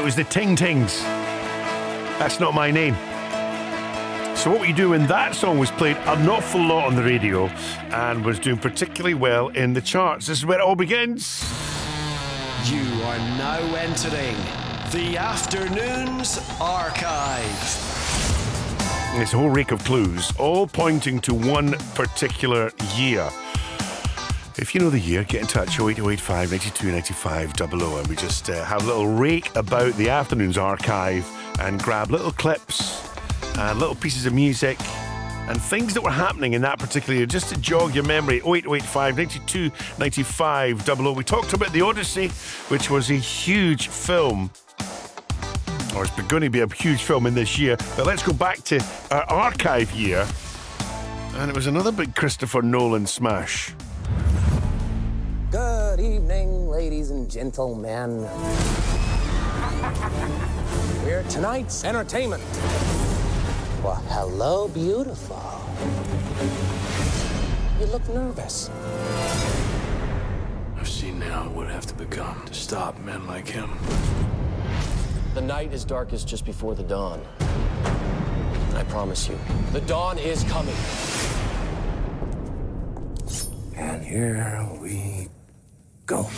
was the Ting Tings. That's Not My Name. So what we do when that song was played an awful lot on the radio and was doing particularly well in the charts. This is where it all begins. You are now entering the Afternoons Archive. It's a whole rake of clues, all pointing to one particular year. If you know the year, get in touch, 08085 92 95 00, and we just have a little rake about the Afternoons Archive and grab little clips and little pieces of music and things that were happening in that particular year, just to jog your memory. 08085 92 95 00. We talked about The Odyssey, which was a huge film, or it's going to be a huge film in this year. But let's go back to our archive year, and it was another big Christopher Nolan smash. Good evening, ladies and gentlemen. We're tonight's entertainment. Well, hello, beautiful. You look nervous. I've seen now what it would have to become to stop men like him. The night is darkest just before the dawn. And I promise you, the dawn is coming. And here we go.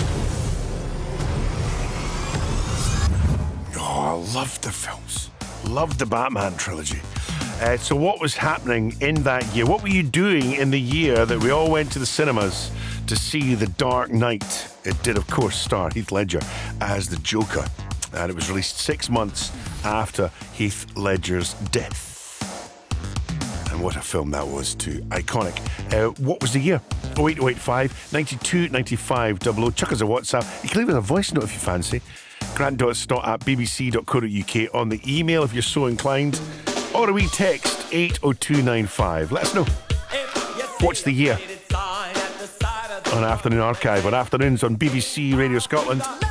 Oh, I loved the films. Loved the Batman trilogy. So what was happening in that year? What were you doing in the year that we all went to the cinemas to see The Dark Knight? It did, of course, star Heath Ledger as the Joker. And it was released 6 months after Heath Ledger's death. And what a film that was too. Iconic. What was the year? 08085 92 95 00. Chuck us a WhatsApp. You can leave us a voice note if you fancy. grant.snot@bbc.co.uk on the email if you're so inclined. Or a wee text 80295. Let us know. What's the year? On Afternoon Archive, on Afternoons on BBC Radio Scotland.